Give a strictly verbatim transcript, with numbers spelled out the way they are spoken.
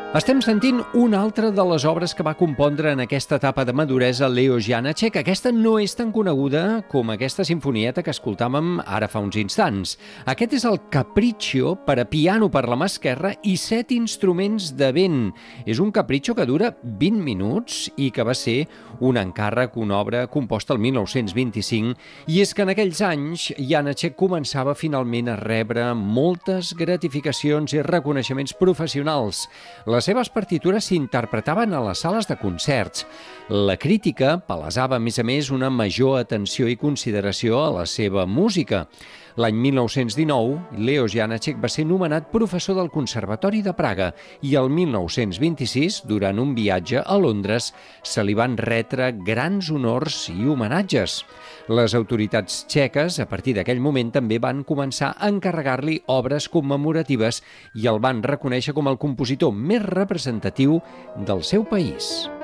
Estem sentint una altra de les obres que va compondre en aquesta etapa de maduresa Leo Janáček. Aquesta no és tan coneguda com aquesta sinfonieta que escoltàvem ara fa uns instants. Aquest és el Capriccio per a piano per la mà esquerra i set instruments de vent. És un capriccio que dura vint minuts i que va ser un encàrrec, una obra composta el mil nou-cents vint-i-cinc. I és que en aquells anys Janáček començava finalment a rebre moltes gratificacions i reconeixements professionals. Les seves partitures s'interpretaven a les sales de concerts. La crítica palesava, a més a més, una major atenció i consideració a la seva música. L'any mil nou-cents dinou, Leo Janáček va ser nomenat professor del Conservatori de Praga i el mil nou-cents vint-i-sis, durant un viatge a Londres, se li van retre grans honors i homenatges. Les autoritats txeques, a partir d'aquell moment, també van començar a encarregar-li obres commemoratives i el van reconèixer com el compositor més representatiu del seu país.